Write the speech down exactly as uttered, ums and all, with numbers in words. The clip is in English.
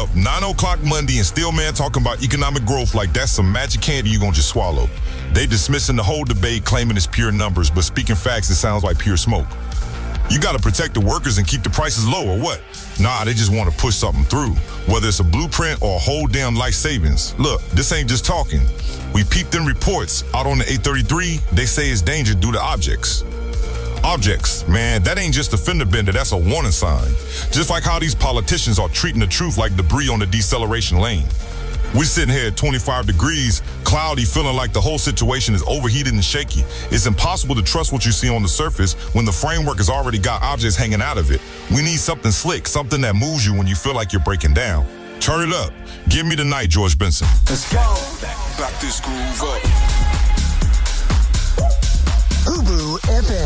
up nine o'clock Monday and still man talking about economic growth like that's some magic candy you gonna just swallow. They dismissing the whole debate claiming it's pure numbers, but speaking facts, it sounds like pure smoke. You gotta protect the workers and keep the prices low or what? Nah, they just want to push something through, whether it's a blueprint or a whole damn life savings. Look, this ain't just talking. We peeped in reports out on the eight thirty-three, they say it's danger due to objects. Objects, man, that ain't just a fender bender, that's a warning sign. Just like how these politicians are treating the truth like debris on the deceleration lane. We're sitting here at twenty-five degrees, cloudy, feeling like the whole situation is overheated and shaky. It's impossible to trust what you see on the surface when the framework has already got objects hanging out of it. We need something slick, something that moves you when you feel like you're breaking down. Turn it up. Give me the night, George Benson. Let's go. Back this groove up. Ubu F M.